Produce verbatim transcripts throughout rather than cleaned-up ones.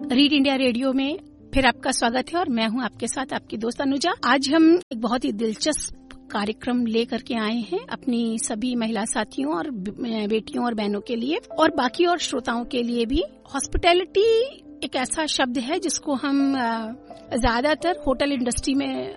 Read India radio में फिर आपका स्वागत है और मैं हूं आपके साथ आपकी दोस्त अनुजा। आज हम एक बहुत ही दिलचस्प कार्यक्रम लेकर के आए हैं अपनी सभी महिला साथियों और बेटियों और बहनों के लिए और बाकी और श्रोताओं के लिए भी। हॉस्पिटैलिटी एक ऐसा शब्द है जिसको हम ज्यादातर होटल इंडस्ट्री में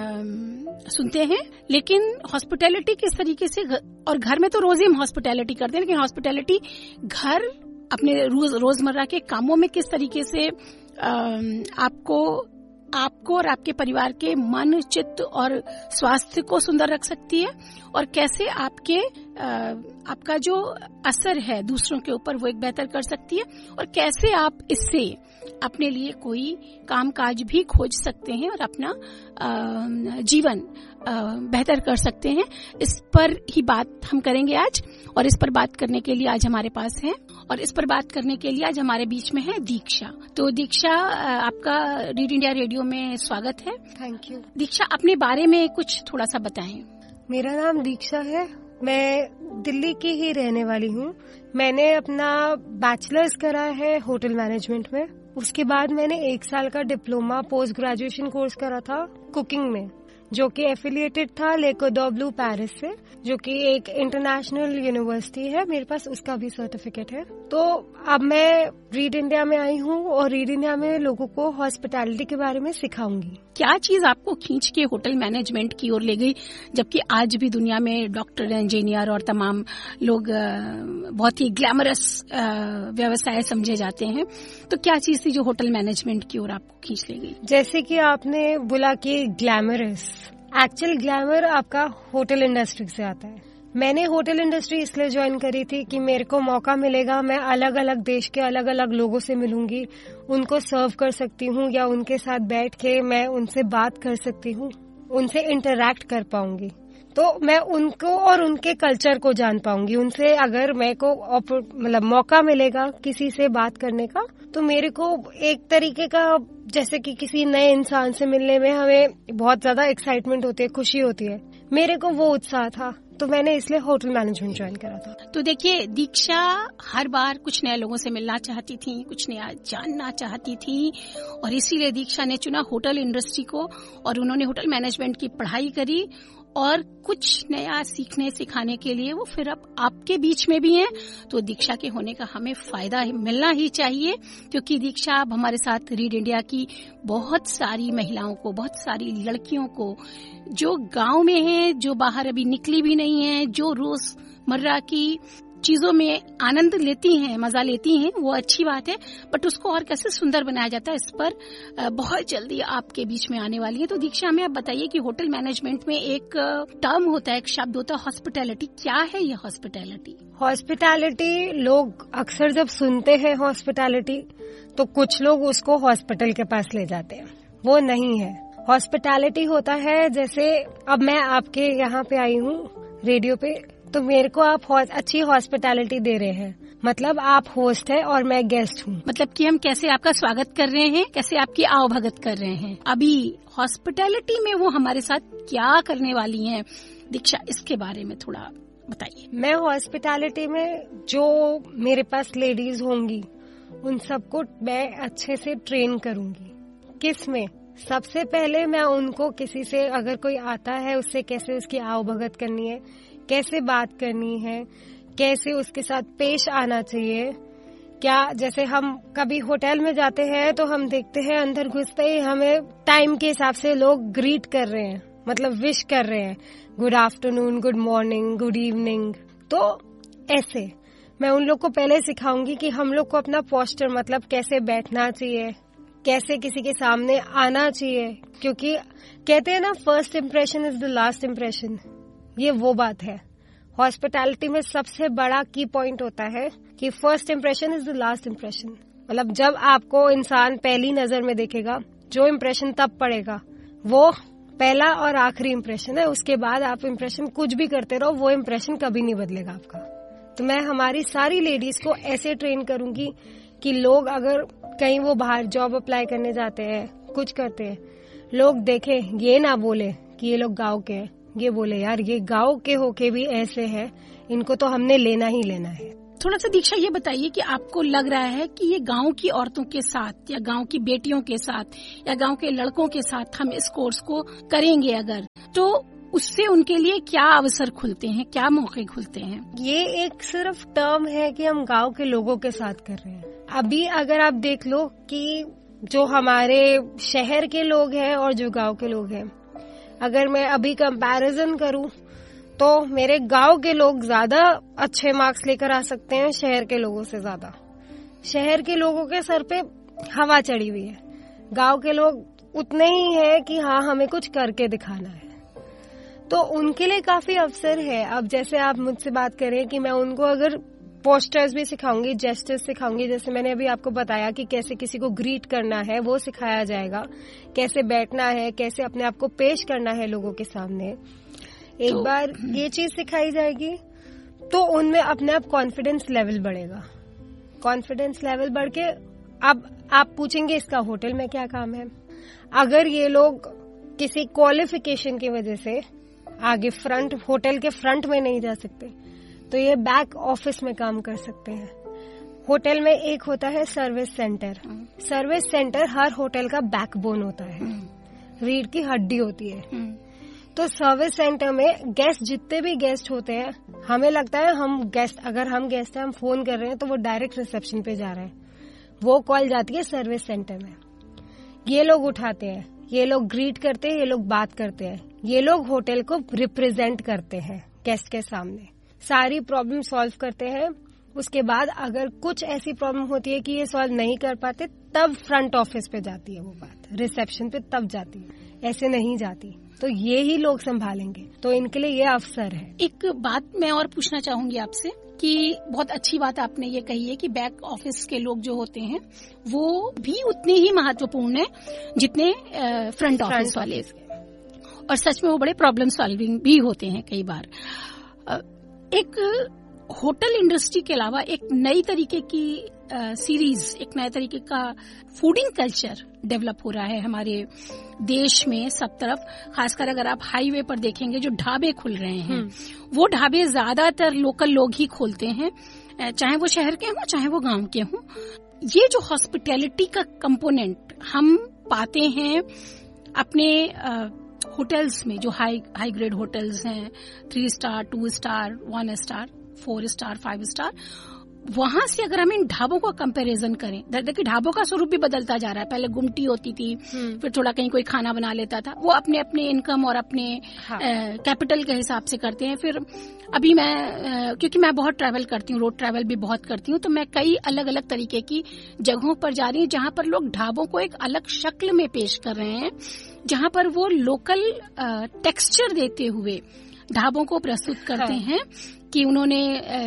आ, सुनते हैं, लेकिन हॉस्पिटैलिटी किस तरीके से, और घर में तो रोज ही हम हॉस्पिटैलिटी करते हैं, लेकिन हॉस्पिटैलिटी घर अपने रोज रोजमर्रा के कामों में किस तरीके से आ, आपको आपको और आपके परिवार के मन, चित्त और स्वास्थ्य को सुंदर रख सकती है, और कैसे आपके आ, आपका जो असर है दूसरों के ऊपर वो एक बेहतर कर सकती है, और कैसे आप इससे अपने लिए कोई कामकाज भी खोज सकते हैं और अपना आ, जीवन आ, बेहतर कर सकते हैं। इस पर ही बात हम करेंगे आज, और इस पर बात करने के लिए आज हमारे पास है और इस पर बात करने के लिए आज हमारे बीच में है दीक्षा। तो दीक्षा, आपका रीड इंडिया रेडियो में स्वागत है। Thank you. दीक्षा, अपने बारे में कुछ थोड़ा सा बताएं। मेरा नाम दीक्षा है, मैं दिल्ली की ही रहने वाली हूँ। मैंने अपना बैचलर्स करा है होटल मैनेजमेंट में। उसके बाद मैंने एक साल का डिप्लोमा पोस्ट ग्रेजुएशन कोर्स करा था कुकिंग में, जो कि एफिलिएटेड था ले कॉर्डन ब्लू पेरिस से, जो कि एक इंटरनेशनल यूनिवर्सिटी है। मेरे पास उसका भी सर्टिफिकेट है। तो अब मैं रीड इंडिया में आई हूँ और रीड इंडिया में लोगों को हॉस्पिटैलिटी के बारे में सिखाऊंगी। क्या चीज आपको खींच के होटल मैनेजमेंट की ओर ले गई, जबकि आज भी दुनिया में डॉक्टर, इंजीनियर और तमाम लोग बहुत ही ग्लैमरस व्यवसाय समझे जाते हैं, तो क्या चीज थी जो होटल मैनेजमेंट की ओर आपको खींच ले गई? जैसे कि आपने बोला कि ग्लैमरस, एक्चुअल ग्लैमर आपका होटल इंडस्ट्री से आता है। मैंने होटल इंडस्ट्री इसलिए ज्वाइन करी थी कि मेरे को मौका मिलेगा, मैं अलग अलग देश के अलग अलग लोगों से मिलूंगी, उनको सर्व कर सकती हूँ या उनके साथ बैठ के मैं उनसे बात कर सकती हूँ, उनसे इंटरैक्ट कर पाऊंगी। तो मैं उनको और उनके कल्चर को जान पाऊंगी। उनसे अगर मेरे को मतलब मौका मिलेगा किसी से बात करने का, तो मेरे को एक तरीके का जैसे कि किसी नए इंसान से मिलने में हमें बहुत ज्यादा एक्साइटमेंट होती है, खुशी होती है। मेरे को वो उत्साह था, तो मैंने इसलिए होटल मैनेजमेंट ज्वाइन करा था। तो देखिए, दीक्षा हर बार कुछ नए लोगों से मिलना चाहती थी, कुछ नया जानना चाहती थी, और इसीलिए दीक्षा ने चुना होटल इंडस्ट्री को, और उन्होंने होटल मैनेजमेंट की पढ़ाई करी और कुछ नया सीखने सिखाने के लिए वो फिर अब आपके बीच में भी हैं। तो दीक्षा के होने का हमें फायदा मिलना ही चाहिए, क्योंकि दीक्षा अब हमारे साथ रीड इंडिया की बहुत सारी महिलाओं को, बहुत सारी लड़कियों को जो गांव में हैं, जो बाहर अभी निकली भी नहीं है, जो रोजमर्रा की चीजों में आनंद लेती हैं, मजा लेती हैं, वो अच्छी बात है, बट उसको और कैसे सुंदर बनाया जाता है, इस पर बहुत जल्दी आपके बीच में आने वाली है। तो दीक्षा, हमें आप बताइए कि होटल मैनेजमेंट में एक टर्म होता है, एक शब्द होता है हॉस्पिटैलिटी। क्या है ये हॉस्पिटैलिटी? हॉस्पिटैलिटी लोग अक्सर जब सुनते हैं हॉस्पिटैलिटी, तो कुछ लोग उसको हॉस्पिटल के पास ले जाते हैं। वो नहीं है। हॉस्पिटैलिटी होता है, जैसे अब मैं आपके यहाँ पे आई हूँ रेडियो पे, तो मेरे को आप अच्छी हॉस्पिटैलिटी दे रहे हैं, मतलब आप होस्ट है और मैं गेस्ट हूँ। मतलब कि हम कैसे आपका स्वागत कर रहे हैं, कैसे आपकी आवभगत कर रहे हैं। अभी हॉस्पिटैलिटी में वो हमारे साथ क्या करने वाली हैं, दीक्षा, इसके बारे में थोड़ा बताइए। मैं हॉस्पिटैलिटी में जो मेरे पास लेडीज होंगी उन सबको मैं अच्छे से ट्रेन करूंगी। किस में? सबसे पहले मैं उनको किसी से अगर कोई आता है उससे कैसे उसकी आवभगत करनी है, कैसे बात करनी है, कैसे उसके साथ पेश आना चाहिए। क्या जैसे हम कभी होटल में जाते हैं तो हम देखते हैं अंदर घुसते ही हमें टाइम के हिसाब से लोग ग्रीट कर रहे हैं, मतलब विश कर रहे हैं, good afternoon, good morning, good evening. तो ऐसे मैं उन लोग को पहले सिखाऊंगी कि हम लोग को अपना पोस्चर, मतलब कैसे बैठना चाहिए, कैसे किसी के सामने आना चाहिए, क्योंकि कहते हैं ना first impression is the last impression. ये वो बात है। हॉस्पिटैलिटी में सबसे बड़ा की पॉइंट होता है कि first impression is the last impression. मतलब जब आपको इंसान पहली नजर में देखेगा, जो इम्प्रेशन तब पड़ेगा वो पहला और आखिरी इम्प्रेशन है। उसके बाद आप इम्प्रेशन कुछ भी करते रहो, वो इम्प्रेशन कभी नहीं बदलेगा आपका। तो मैं हमारी सारी लेडीज को ऐसे ट्रेन करूंगी कि लोग अगर कहीं वो बाहर जॉब अप्लाई करने जाते हैं, कुछ करते हैं, लोग देखें, ये ना बोले कि ये लोग गांव के हैं, ये बोले यार ये गांव के होके भी ऐसे हैं, इनको तो हमने लेना ही लेना है। थोड़ा सा दीक्षा ये बताइए कि आपको लग रहा है कि ये गांव की औरतों के साथ या गांव की बेटियों के साथ या गांव के लड़कों के साथ हम इस कोर्स को करेंगे अगर, तो उससे उनके लिए क्या अवसर खुलते हैं, क्या मौके खुलते हैं? ये एक सिर्फ टर्म है कि हम गांव के लोगों के साथ कर रहे हैं। अभी अगर आप देख लो कि जो हमारे शहर के लोग हैं और जो गांव के लोग हैं, अगर मैं अभी कंपैरिजन करूं तो मेरे गांव के लोग ज्यादा अच्छे मार्क्स लेकर आ सकते हैं शहर के लोगों से ज्यादा। शहर के लोगों के सर पे हवा चढ़ी हुई है, गांव के लोग उतने ही है कि हाँ हमें कुछ करके दिखाना है, तो उनके लिए काफी अवसर है। अब जैसे आप मुझसे बात करें कि मैं उनको अगर पोस्टर्स भी सिखाऊंगी, जेस्टर्स सिखाऊंगी, जैसे मैंने अभी आपको बताया कि कैसे किसी को ग्रीट करना है वो सिखाया जाएगा, कैसे बैठना है, कैसे अपने आप को पेश करना है लोगों के सामने, एक तो, बार ये चीज सिखाई जाएगी तो उनमें अपने आप कॉन्फिडेंस लेवल बढ़ेगा। कॉन्फिडेंस लेवल बढ़ के अब आप पूछेंगे इसका होटल में क्या काम है। अगर ये लोग किसी क्वालिफिकेशन की वजह से आगे फ्रंट होटल के फ्रंट में नहीं जा सकते तो ये बैक ऑफिस में काम कर सकते हैं। होटल में एक होता है सर्विस सेंटर। सर्विस सेंटर हर होटल का बैकबोन होता है, रीढ़ की हड्डी होती है। तो सर्विस सेंटर में गेस्ट, जितने भी गेस्ट होते हैं, हमें लगता है हम गेस्ट, अगर हम गेस्ट हैं, हम फोन कर रहे हैं तो वो डायरेक्ट रिसेप्शन पे जा रहे हैं, वो कॉल जाती है सर्विस सेंटर में। ये लोग उठाते हैं, ये लोग ग्रीट करते हैं, ये लोग बात करते हैं, ये लोग होटल को रिप्रेजेंट करते हैं गेस्ट के सामने, सारी प्रॉब्लम सॉल्व करते हैं। उसके बाद अगर कुछ ऐसी प्रॉब्लम होती है कि ये सॉल्व नहीं कर पाते, तब फ्रंट ऑफिस पे जाती है वो बात, रिसेप्शन पे तब जाती है, ऐसे नहीं जाती। तो ये ही लोग संभालेंगे, तो इनके लिए ये अवसर है। एक बात मैं और पूछना चाहूंगी आपसे कि बहुत अच्छी बात आपने ये कही है कि बैक ऑफिस के लोग जो होते हैं वो भी उतने ही महत्वपूर्ण है जितने फ्रंट ऑफिस वाले, और सच में वो बड़े प्रॉब्लम सॉल्विंग भी होते हैं कई बार। एक होटल इंडस्ट्री के अलावा एक नई तरीके की सीरीज, एक नए तरीके का फूडिंग कल्चर डेवलप हो रहा है हमारे देश में सब तरफ। खासकर अगर आप हाईवे पर देखेंगे जो ढाबे खुल रहे हैं, वो ढाबे ज्यादातर लोकल लोग ही खोलते हैं, चाहे वो शहर के हों चाहे वो गांव के हों। ये जो हॉस्पिटैलिटी का कंपोनेंट हम पाते हैं अपने होटल्स में, जो हाई हाई ग्रेड होटल्स हैं, three star, to star, one star, four star, five star, वहां से अगर हम इन ढाबों का कंपैरिजन करें, देखिए ढाबों का स्वरूप भी बदलता जा रहा है। पहले गुमटी होती थी, फिर थोड़ा कहीं कोई खाना बना लेता था, वो अपने अपने इनकम और अपने हाँ। कैपिटल के हिसाब से करते हैं। फिर अभी मैं आ, क्योंकि मैं बहुत ट्रैवल करती हूँ, रोड ट्रैवल भी बहुत करती हूँ, तो मैं कई अलग अलग तरीके की जगहों पर जा रही हूँ जहां पर लोग ढाबों को एक अलग शक्ल में पेश कर रहे हैं, जहां पर वो लोकल टेक्सचर देते हुए ढाबों को प्रस्तुत करते हाँ। हैं कि उन्होंने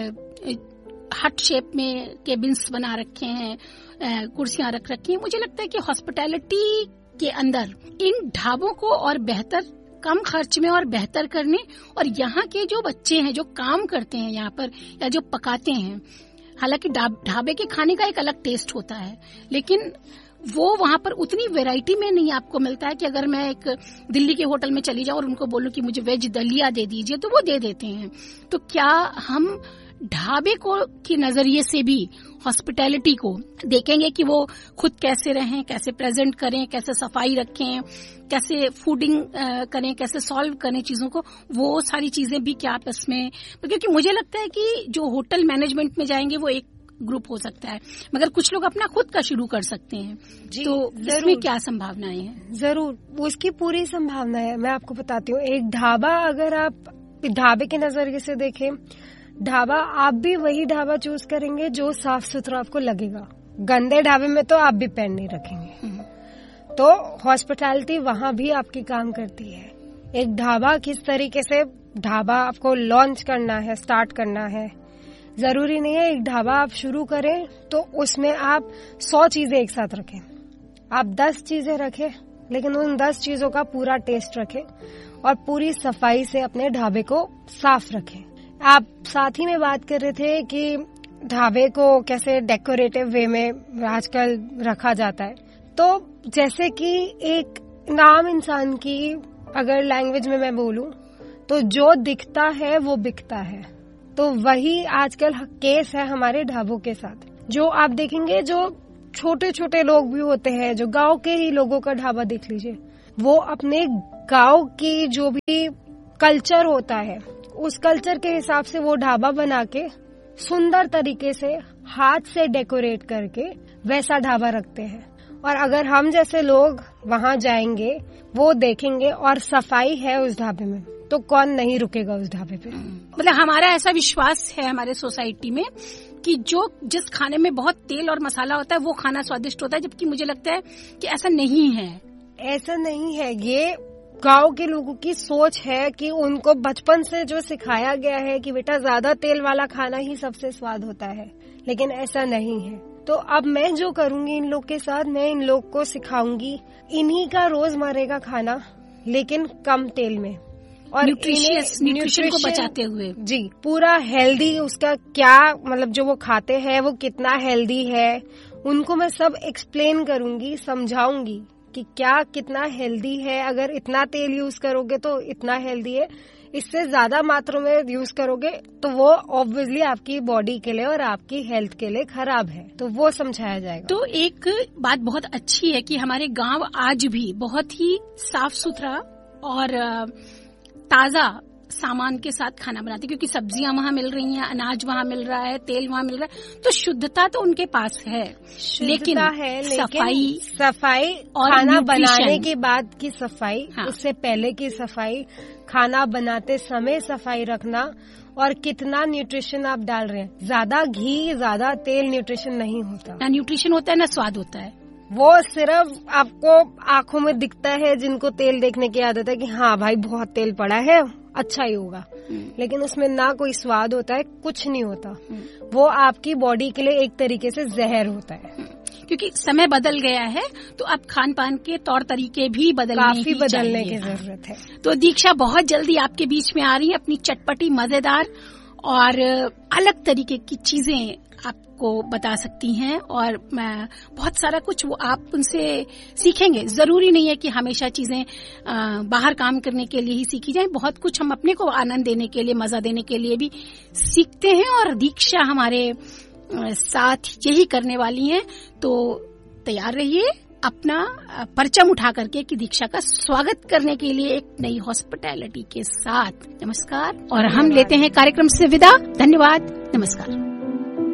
हट शेप में केबिन्स बना रखे हैं, कुर्सियां रख रखी हैं। मुझे लगता है कि हॉस्पिटैलिटी के अंदर इन ढाबों को और बेहतर, कम खर्च में और बेहतर करने, और यहाँ के जो बच्चे हैं जो काम करते हैं यहाँ पर या जो पकाते हैं, हालांकि ढाबे के खाने का एक अलग टेस्ट होता है, लेकिन वो वहां पर उतनी वैरायटी में नहीं आपको मिलता है कि अगर मैं एक दिल्ली के होटल में चली जाऊं और उनको बोलूं कि मुझे वेज दलिया दे दीजिए तो वो दे देते हैं। तो क्या हम ढाबे को के नजरिए से भी हॉस्पिटैलिटी को देखेंगे कि वो खुद कैसे रहें, कैसे प्रेजेंट करें, कैसे सफाई रखें, कैसे फूडिंग करें, कैसे सॉल्व करें चीजों को, वो सारी चीजें भी क्या आपस में, क्योंकि मुझे लगता है कि जो होटल मैनेजमेंट में जाएंगे वो एक ग्रुप हो सकता है, मगर कुछ लोग अपना खुद का शुरू कर सकते हैं। तो इसमें क्या संभावनाएं हैं? जरूर, उसकी पूरी संभावना है। मैं आपको बताती हूँ, एक ढाबा अगर आप ढाबे के नजरिए से देखें, ढाबा आप भी वही ढाबा चूज करेंगे जो साफ सुथरा आपको लगेगा। गंदे ढाबे में तो आप भी पैर नहीं रखेंगे। तो हॉस्पिटैलिटी वहां भी आपकी काम करती है। एक ढाबा किस तरीके से ढाबा आपको लॉन्च करना है, स्टार्ट करना है, जरूरी नहीं है एक ढाबा आप शुरू करें तो उसमें आप सौ चीजें एक साथ रखें। आप दस चीजें रखें, लेकिन उन दस चीजों का पूरा टेस्ट रखें और पूरी सफाई से अपने ढाबे को साफ रखें। आप साथ ही में बात कर रहे थे कि ढाबे को कैसे डेकोरेटिव वे में आजकल रखा जाता है। तो जैसे कि एक नाम इंसान की अगर लैंग्वेज में मैं बोलूं तो जो दिखता है वो बिकता है। तो वही आजकल केस है हमारे ढाबों के साथ। जो आप देखेंगे जो छोटे छोटे लोग भी होते हैं, जो गांव के ही लोगों का ढाबा देख लीजिए, वो अपने गांव की जो भी कल्चर होता है उस कल्चर के हिसाब से वो ढाबा बना के सुंदर तरीके से हाथ से डेकोरेट करके वैसा ढाबा रखते हैं। और अगर हम जैसे लोग वहां जाएंगे, वो देखेंगे और सफाई है उस ढाबे में, तो कौन नहीं रुकेगा उस ढाबे पे। मतलब हमारा ऐसा विश्वास है हमारे सोसाइटी में कि जो जिस खाने में बहुत तेल और मसाला होता है वो खाना स्वादिष्ट होता है, जबकि मुझे लगता है कि ऐसा नहीं है। ऐसा नहीं है, ये गांव के लोगों की सोच है कि उनको बचपन से जो सिखाया गया है कि बेटा ज्यादा तेल वाला खाना ही सबसे स्वाद होता है, लेकिन ऐसा नहीं है। तो अब मैं जो करूंगी इन लोग के साथ, मैं इन लोग को सिखाऊंगी इन्हीं का रोजमर्रे का खाना, लेकिन कम तेल में और न्यूट्रिशियस न्यूट्रिशन को बचाते हुए। जी, पूरा हेल्दी, उसका क्या मतलब जो वो खाते हैं वो कितना हेल्दी है, उनको मैं सब एक्सप्लेन करूंगी, समझाऊंगी कि क्या कितना हेल्दी है। अगर इतना तेल यूज करोगे तो इतना हेल्दी है, इससे ज्यादा मात्रा में यूज करोगे तो वो ऑब्वियसली आपकी बॉडी के लिए और आपकी हेल्थ के लिए खराब है, तो वो समझाया जाएगा। तो एक बात बहुत अच्छी है कि हमारे गांव आज भी बहुत ही साफ सुथरा और ताजा सामान के साथ खाना बनाते, क्योंकि सब्जियां वहाँ मिल रही हैं, अनाज वहाँ मिल रहा है, तेल वहाँ मिल रहा है, तो शुद्धता तो उनके पास है, लेकिन, है, लेकिन सफाई सफाई और खाना बनाने के बाद की सफाई, हाँ। उससे पहले की सफाई, खाना बनाते समय सफाई रखना, और कितना न्यूट्रिशन आप डाल रहे हैं। ज्यादा घी, ज्यादा तेल न्यूट्रिशन नहीं होता। ना न्यूट्रिशन होता है ना स्वाद होता है। वो सिर्फ आपको आंखों में दिखता है जिनको तेल देखने की आदत है कि हाँ भाई बहुत तेल पड़ा है, अच्छा ही होगा, लेकिन उसमें ना कोई स्वाद होता है, कुछ नहीं होता। वो आपकी बॉडी के लिए एक तरीके से जहर होता है। क्योंकि समय बदल गया है, तो अब खान पान के तौर तरीके भी बदलने काफी बदलने की जरूरत है। तो दीक्षा बहुत जल्दी आपके बीच में आ रही है अपनी चटपटी, मजेदार और अलग तरीके की चीजें आपको बता सकती हैं, और मैं बहुत सारा कुछ वो आप उनसे सीखेंगे। जरूरी नहीं है कि हमेशा चीजें बाहर काम करने के लिए ही सीखी जाए, बहुत कुछ हम अपने को आनंद देने के लिए, मजा देने के लिए भी सीखते हैं, और दीक्षा हमारे साथ यही करने वाली हैं। तो तैयार रहिए अपना परचम उठा करके कि दीक्षा का स्वागत करने के लिए एक नई हॉस्पिटैलिटी के साथ। नमस्कार, और हम लेते हैं कार्यक्रम से विदा। धन्यवाद, नमस्कार।